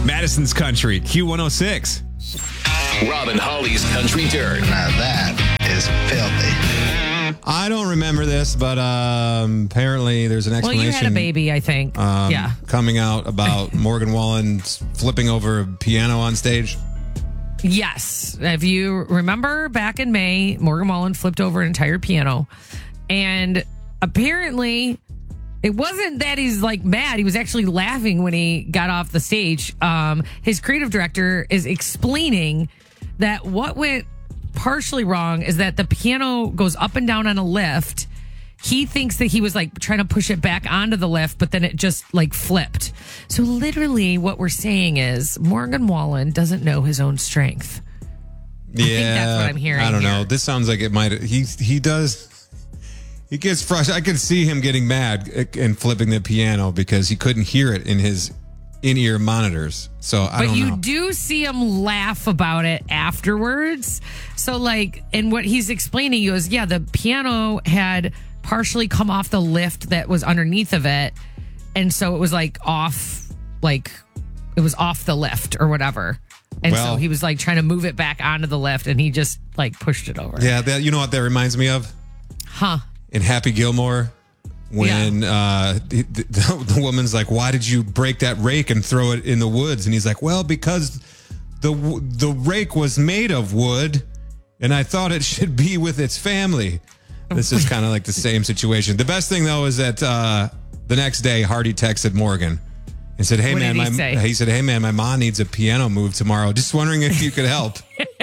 Madison's Country, Q106. Rob and Holly's Country Dirt. Now that is filthy. I don't remember this, but apparently there's an Well, explanation. you had a baby, I think. Yeah. Coming out about Morgan Wallen flipping over a piano on stage. Yes. If you remember back in May, Morgan Wallen flipped over an entire piano. And apparently it wasn't that he's like mad. He was actually laughing when he got off the stage. His creative director is explaining that what went partially wrong is that the piano goes up and down on a lift. He thinks that he was like trying to push it back onto the lift, but then it just like flipped. So literally what we're saying is Morgan Wallen doesn't know his own strength. Yeah, I think that's what I'm hearing. I don't know. here. This sounds like it might. He does. He gets frustrated. I can see him getting mad and flipping the piano because he couldn't hear it in his in-ear monitors. So I don't know. But you do see him laugh about it afterwards. So like, and what he's explaining, he goes, yeah, the piano had partially come off the lift that was underneath of it. And so it was like off, like it was off the lift or whatever. And so he was like trying to move it back onto the lift and he just like pushed it over. Yeah, you know what that reminds me of? Huh. In Happy Gilmore, when the woman's like, why did you break that rake and throw it in the woods? And he's like, well, because the rake was made of wood and I thought it should be with its family. This is kind of like the same situation. The best thing, though, is that the next day, Hardy texted Morgan and said, hey, What man, did he say? he said, hey, man, my mom needs a piano move tomorrow. Just wondering if you could help.